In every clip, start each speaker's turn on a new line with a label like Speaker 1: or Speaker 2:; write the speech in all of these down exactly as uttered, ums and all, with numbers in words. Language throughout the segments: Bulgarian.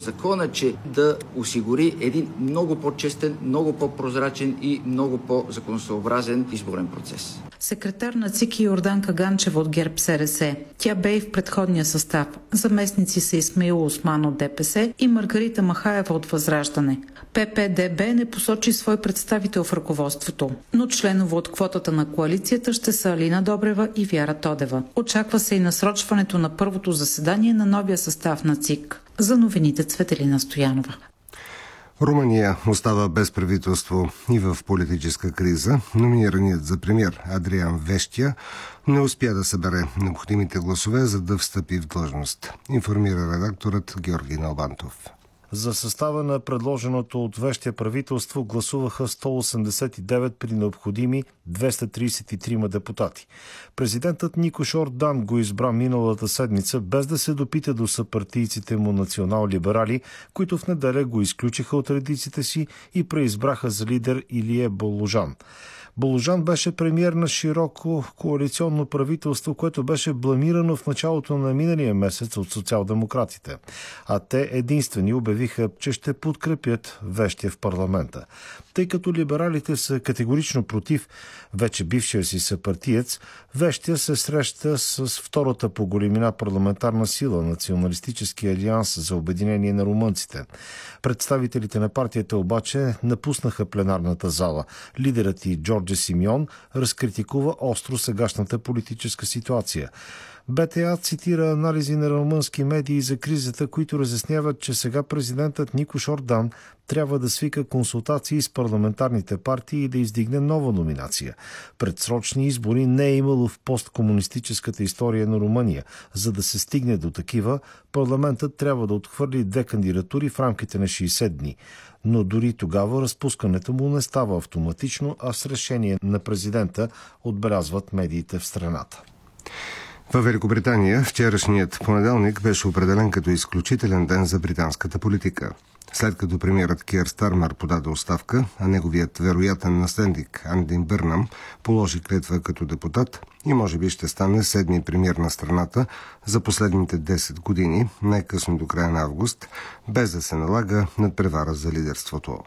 Speaker 1: закона, че да осигури един много по-честен, много по-прозрачен и много по-законосъобразен изборен процес.
Speaker 2: Секретар на ЦИК Йорданка Ганчева от ГЕРБ СДС. Тя бе и в предходния състав. Заместници са Исмаил Осман от ДПС и Маргарита Махаева от Възраждане. ППДБ не посочи свой представител в ръководството, но членове от квотата на коалицията ще са Алина Добрева и Вяра Тодева. Очаква се и насрочването на първото заседание на новия състав на ЦИК. За новините Цветелина Стоянова.
Speaker 3: Румъния остава без правителство и в политическа криза. Номинираният за премиер Адриан Вещия не успя да събере необходимите гласове, за да встъпи в длъжност. Информира редакторът Георги Налбантов.
Speaker 4: За състава на предложеното от Вещия правителство гласуваха сто осемдесет и девет при необходими двеста тридесет и три депутати. Президентът Никош Ордан го избра миналата седмица, без да се допита до съпартийците му национал-либерали, които в неделя го изключиха от редиците си и преизбраха за лидер Илие Боложан. Боложан беше премиер на широко коалиционно правителство, което беше бламирано в началото на миналия месец от социал-демократите. А те единствени обявиха, че ще подкрепят Вещия в парламента. Тъй като либералите са категорично против вече бившия си съпартиец, Вещия се среща с втората по големина парламентарна сила, Националистически алианс за обединение на румънците. Представителите на партията обаче напуснаха пленарната зала. Лидерът и Джордже Симеон разкритикува остро сегашната политическа ситуация. БТА цитира анализи на румънски медии за кризата, които разясняват, че сега президентът Никош Ордан трябва да свика консултации с парламентарните партии и да издигне нова номинация. Предсрочни избори не е имало в посткомунистическата история на Румъния. За да се стигне до такива, парламентът трябва да отхвърли две кандидатури в рамките на шейсет дни. Но дори тогава разпускането му не става автоматично, а с решение на президента, отбелязват медиите в страната.
Speaker 3: Във Великобритания вчерашният понеделник беше определен като изключителен ден за британската политика. След като премиерът Киър Стармер подаде оставка, а неговият вероятен наследник Анди Бърнам положи клетва като депутат и може би ще стане седми премиер на страната за последните десет години, най-късно до края на август, без да се налага надпревара за лидерството.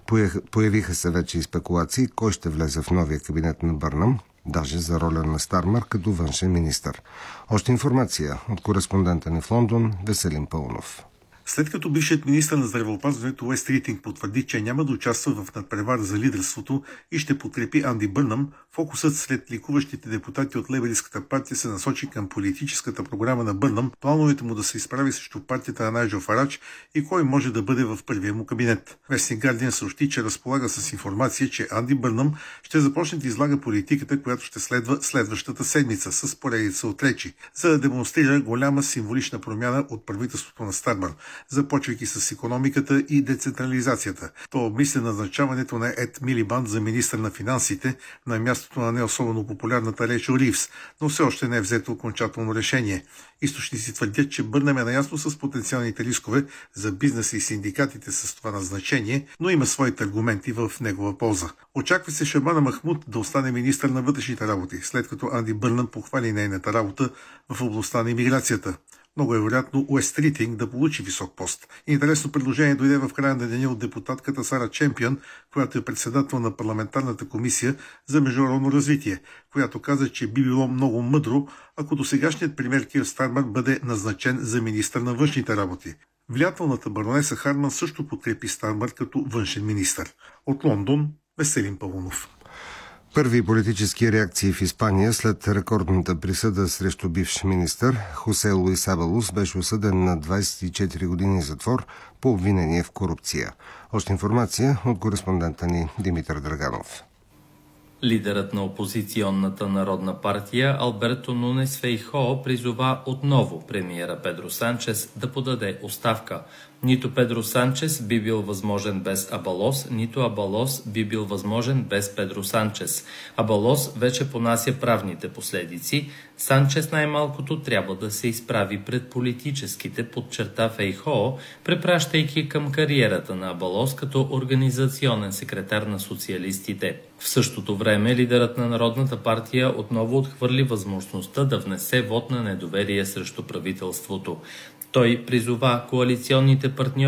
Speaker 3: Появиха се вече и спекулации кой ще влезе в новия кабинет на Бърнам, даже за роля на Стармер като външен министър. Още информация от кореспондента ни в Лондон Веселин Пълнов.
Speaker 5: След като бившият министър на здравеопазването Уест Ритинг потвърди, че няма да участва в надпревара за лидерството и ще подкрепи Анди Бърнам, фокусът след ликуващите депутати от Лейбъристската партия се насочи към политическата програма на Бърнам, плановете му да се изправи срещу партията на Найджел Фарадж и кой може да бъде в първия му кабинет. Вестник Гардиан съобщи, че разполага с информация, че Анди Бърнам ще започне да излага политиката, която ще следва следващата седмица с поредица от речи, за да демонстрира голяма символична промяна от правителството на Стармер, започвайки с икономиката и децентрализацията. То обмисля назначаването на Ед Милибанд за министър на финансите на мястото на не особено популярната Рейчел Ривз, но все още не е взето окончателно решение. Източници твърдят, че Бърнам е наясно с потенциалните рискове за бизнеса и синдикатите с това назначение, но има своите аргументи в негова полза. Очаква се Шабана Махмуд да остане министър на вътрешните работи, след като Анди Бърнам похвали нейната работа в областта на имиграцията. Много е вероятно Уест Ритинг да получи висок пост. Интересно предложение дойде в края на деня от депутатката Сара Чемпион, която е председател на парламентарната комисия за международно развитие, която каза, че би било много мъдро, ако досегашният премиер Киър Стармер бъде назначен за министър на външните работи. Влиятелната баронеса Харман също подкрепи Стармер като външен министър. От Лондон Веселин Павлов.
Speaker 3: Първи политически реакции в Испания след рекордната присъда срещу бивш министър Хосе Луис Абалус беше осъден на двадесет и четири години затвор по обвинение в корупция. Още информация от кореспондента ни Димитър Драганов.
Speaker 6: Лидерът на опозиционната народна партия Алберто Нунес Фейхоо призова отново премиера Педро Санчес да подаде оставка. Нито Педро Санчес би бил възможен без Абалос, нито Абалос би бил възможен без Педро Санчес. Абалос вече понася правните последици. Санчес най-малкото трябва да се изправи пред политическите, подчерта Фейхоо, препращайки към кариерата на Абалос като организационен секретар на социалистите. В същото време лидерът на Народната партия отново отхвърли възможността да внесе вот на недоверие срещу правителството. Той призова коалиционните партньори